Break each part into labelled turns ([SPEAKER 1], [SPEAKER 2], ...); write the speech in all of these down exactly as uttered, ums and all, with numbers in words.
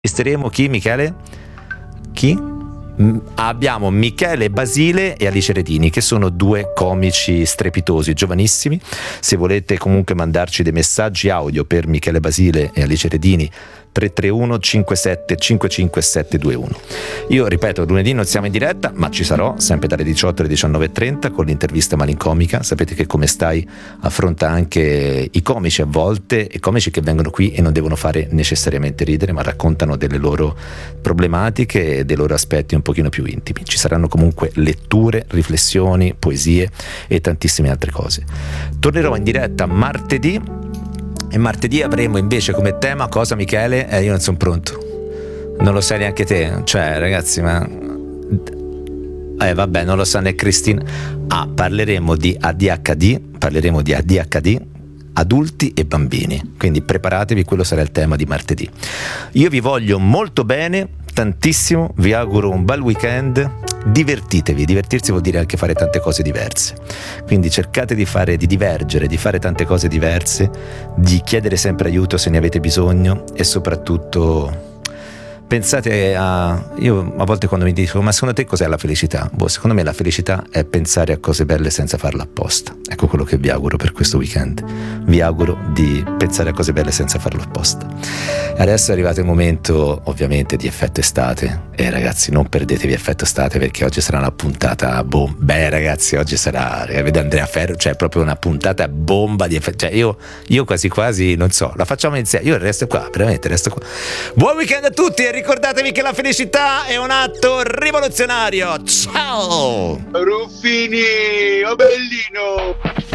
[SPEAKER 1] Intervisteremo chi, Michele? Chi? Abbiamo Michele Basile e Alice Redini, che sono due comici strepitosi, giovanissimi. Se volete comunque mandarci dei messaggi audio per Michele Basile e Alice Redini, tre tre uno cinque sette cinque cinque sette due uno. Io ripeto, lunedì non siamo in diretta, ma ci sarò sempre dalle diciotto alle diciannove e trenta con l'intervista malincomica. Sapete che Come Stai affronta anche i comici a volte, e comici che vengono qui e non devono fare necessariamente ridere, ma raccontano delle loro problematiche e dei loro aspetti un pochino più intimi. Ci saranno comunque letture, riflessioni, poesie e tantissime altre cose. Tornerò in diretta martedì, e martedì avremo invece come tema cosa, Michele? Eh, io non sono pronto. Non lo sai neanche te. Cioè, ragazzi, ma... Eh, vabbè, non lo sa né Cristina. Ah, parleremo di A D H D, parleremo di A D H D, adulti e bambini. Quindi preparatevi, quello sarà il tema di martedì. Io vi voglio molto bene, tantissimo, vi auguro un bel weekend. Divertitevi, divertirsi vuol dire anche fare tante cose diverse, quindi cercate di fare, di divergere, di fare tante cose diverse, di chiedere sempre aiuto se ne avete bisogno, e soprattutto pensate a... Io a volte quando mi dico ma secondo te cos'è la felicità? Boh, secondo me la felicità è pensare a cose belle senza farla apposta. Ecco quello che vi auguro per questo weekend. Vi auguro di pensare a cose belle senza farlo apposta. Adesso è arrivato il momento ovviamente di Effetto Estate, e ragazzi non perdetevi Effetto Estate, perché oggi sarà una puntata bomba. Beh ragazzi, oggi sarà, vedo Andrea Ferro, cioè proprio una puntata bomba di effetto, cioè io, io quasi quasi non so, la facciamo insieme, io resto qua, veramente resto qua. Buon weekend a tutti e ricordatevi che la felicità è un atto rivoluzionario. Ciao
[SPEAKER 2] Ruffini, oh bellino.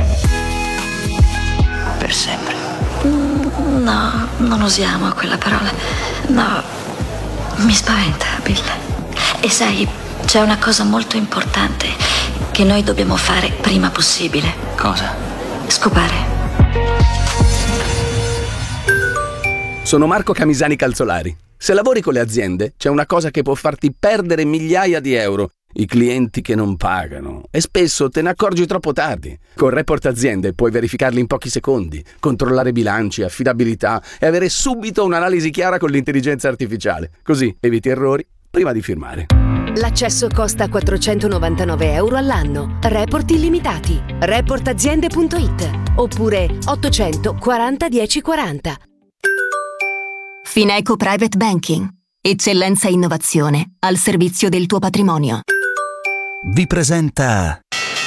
[SPEAKER 3] Per sempre. No, non usiamo quella parola. No, mi spaventa, Bill. E sai, c'è una cosa molto importante che noi dobbiamo fare prima possibile.
[SPEAKER 4] Cosa?
[SPEAKER 3] Scopare.
[SPEAKER 5] Sono Marco Camisani Calzolari. Se lavori con le aziende, c'è una cosa che può farti perdere migliaia di euro: i clienti che non pagano. E spesso te ne accorgi troppo tardi. Con Report Aziende puoi verificarli in pochi secondi, controllare bilanci, affidabilità e avere subito un'analisi chiara con l'intelligenza artificiale. Così eviti errori prima di firmare.
[SPEAKER 6] L'accesso costa quattrocentonovantanove euro all'anno. Report illimitati. report aziende punto it oppure ottocentoquaranta dieci quaranta.
[SPEAKER 7] Fineco Private Banking. Eccellenza e innovazione al servizio del tuo patrimonio.
[SPEAKER 8] Vi presenta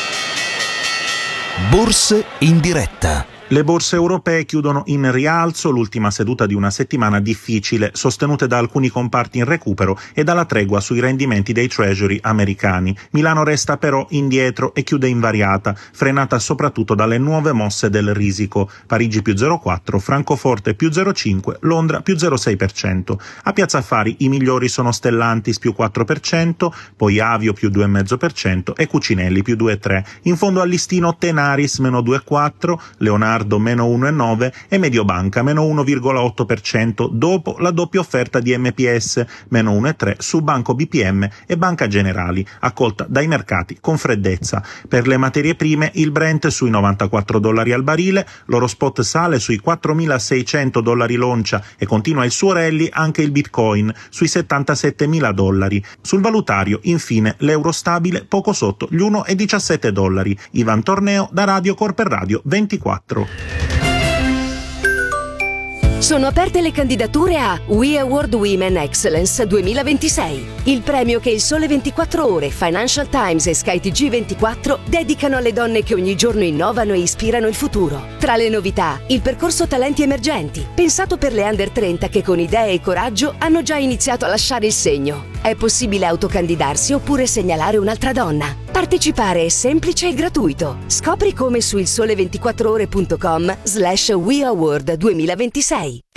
[SPEAKER 8] Borse in diretta.
[SPEAKER 9] Le borse europee chiudono in rialzo, l'ultima seduta di una settimana difficile, sostenute da alcuni comparti in recupero e dalla tregua sui rendimenti dei treasury americani. Milano resta però indietro e chiude invariata, frenata soprattutto dalle nuove mosse del risico. Parigi più zero virgola quattro, Francoforte più zero virgola cinque, Londra più zero virgola sei per cento. A Piazza Affari i migliori sono Stellantis più quattro per cento, poi Avio più due virgola cinque per cento e Cucinelli più due virgola tre. In fondo al listino Tenaris meno due virgola quattro, Leonardo meno uno virgola nove e Mediobanca meno uno virgola otto per cento, dopo la doppia offerta di M P S meno uno virgola tre su Banco B P M e Banca Generali, accolta dai mercati con freddezza. Per le materie prime il Brent sui novantaquattro dollari al barile, l'oro spot sale sui quattromilaseicento dollari l'oncia e continua il suo rally anche il Bitcoin sui settantasettemila dollari. Sul valutario infine l'euro stabile poco sotto gli uno virgola diciassette dollari. Ivan Torneo da Radio Corper Radio ventiquattro.
[SPEAKER 6] Sono aperte le candidature a We Award Women Excellence duemilaventisei, il premio che il Sole ventiquattro Ore, Financial Times e Sky T G ventiquattro dedicano alle donne che ogni giorno innovano e ispirano il futuro. Tra le novità, il percorso Talenti Emergenti, pensato per le under trenta che con idee e coraggio hanno già iniziato a lasciare il segno. È possibile autocandidarsi oppure segnalare un'altra donna. Partecipare è semplice e gratuito. Scopri come su il sole ventiquattro ore punto com slash we award duemilaventisei.